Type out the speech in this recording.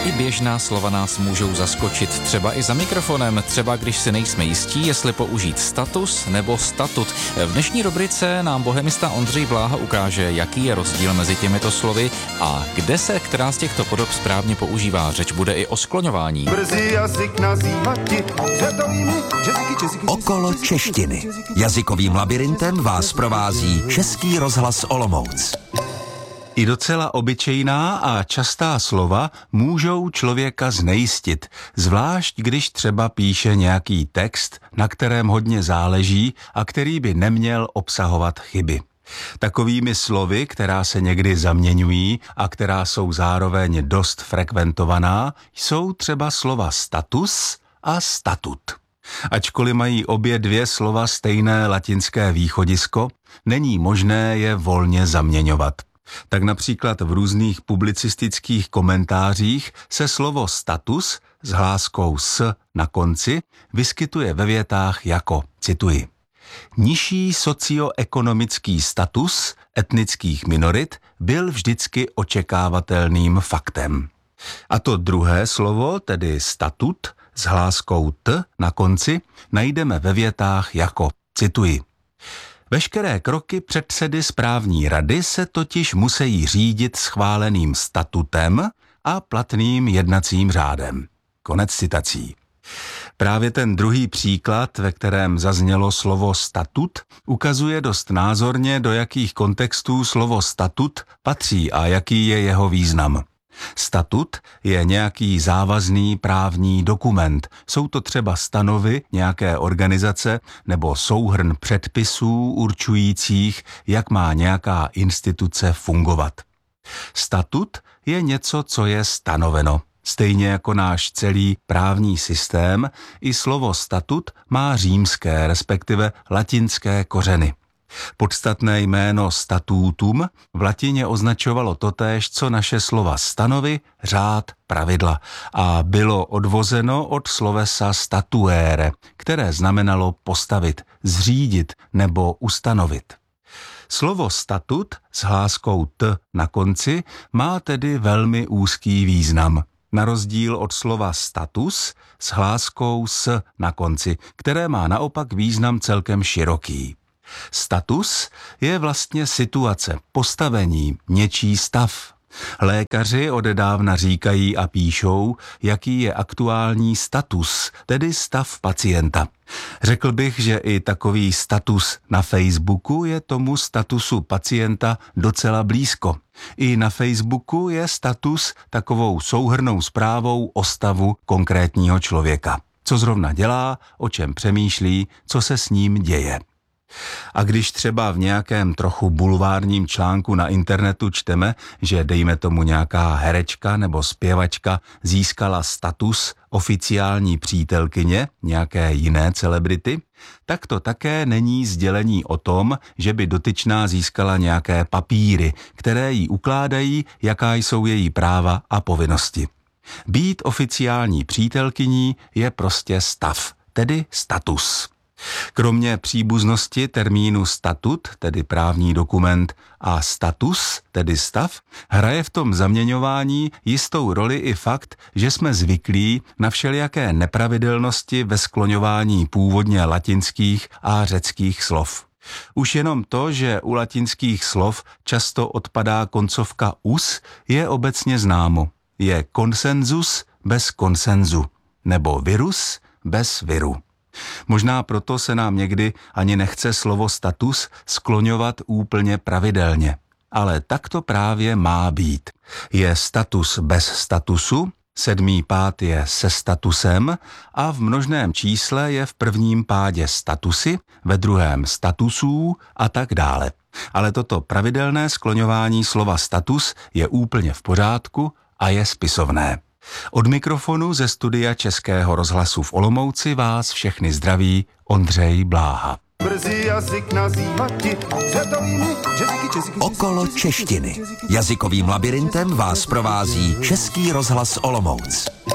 I běžná slova nás můžou zaskočit, třeba i za mikrofonem, třeba když si nejsme jistí, jestli použít status nebo statut. V dnešní rubrice nám bohemista Ondřej Bláha ukáže, jaký je rozdíl mezi těmito slovy a kde se která z těchto podob správně používá. Řeč bude i o skloňování. Okolo češtiny. Jazykovým labirintem vás provází Český rozhlas Olomouc. I docela obyčejná a častá slova můžou člověka znejistit, zvlášť když třeba píše nějaký text, na kterém hodně záleží a který by neměl obsahovat chyby. Takovými slovy, která se někdy zaměňují a která jsou zároveň dost frekventovaná, jsou třeba slova status a statut. Ačkoliv mají obě dvě slova stejné latinské východisko, není možné je volně zaměňovat. Tak například v různých publicistických komentářích se slovo status s hláskou s na konci vyskytuje ve větách jako, cituji, nižší socioekonomický status etnických minorit byl vždycky očekávatelným faktem. A to druhé slovo, tedy statut s hláskou t na konci, najdeme ve větách jako, cituji, veškeré kroky předsedy správní rady se totiž musí řídit schváleným statutem a platným jednacím řádem. Konec citací. Právě ten druhý příklad, ve kterém zaznělo slovo statut, ukazuje dost názorně, do jakých kontextů slovo statut patří a jaký je jeho význam. Statut je nějaký závazný právní dokument. Jsou to třeba stanovy nějaké organizace nebo souhrn předpisů určujících, jak má nějaká instituce fungovat. Statut je něco, co je stanoveno. Stejně jako náš celý právní systém, i slovo statut má římské, respektive latinské kořeny. Podstatné jméno statutum v latině označovalo totéž, co naše slova stanovy, řád, pravidla a bylo odvozeno od slovesa statuere, které znamenalo postavit, zřídit nebo ustanovit. Slovo statut s hláskou t na konci má tedy velmi úzký význam, na rozdíl od slova status s hláskou s na konci, které má naopak význam celkem široký. Status je vlastně situace, postavení, něčí stav. Lékaři odedávna říkají a píšou, jaký je aktuální status, tedy stav pacienta. Řekl bych, že i takový status na Facebooku je tomu statusu pacienta docela blízko. I na Facebooku je status takovou souhrnnou zprávou o stavu konkrétního člověka. Co zrovna dělá, o čem přemýšlí, co se s ním děje. A když třeba v nějakém trochu bulvárním článku na internetu čteme, že dejme tomu nějaká herečka nebo zpěvačka získala status oficiální přítelkyně nějaké jiné celebrity, tak to také není sdělení o tom, že by dotyčná získala nějaké papíry, které jí ukládají, jaká jsou její práva a povinnosti. Být oficiální přítelkyní je prostě stav, tedy status. Kromě příbuznosti termínu statut, tedy právní dokument, a status, tedy stav, hraje v tom zaměňování jistou roli i fakt, že jsme zvyklí na všelijaké nepravidelnosti ve skloňování původně latinských a řeckých slov. Už jenom to, že u latinských slov často odpadá koncovka us, je obecně známo. Je konsenzus bez konsenzu, nebo virus bez viru. Možná proto se nám někdy ani nechce slovo status skloňovat úplně pravidelně. Ale tak to právě má být. Je status bez statusu, 7. pád je se statusem a v množném čísle je v prvním pádě statusy, ve druhém statusů a tak dále. Ale toto pravidelné skloňování slova status je úplně v pořádku a je spisovné. Od mikrofonu ze studia Českého rozhlasu v Olomouci vás všechny zdraví Ondřej Bláha. Okolo češtiny. Jazykovým labirintem vás provází Český rozhlas Olomouc.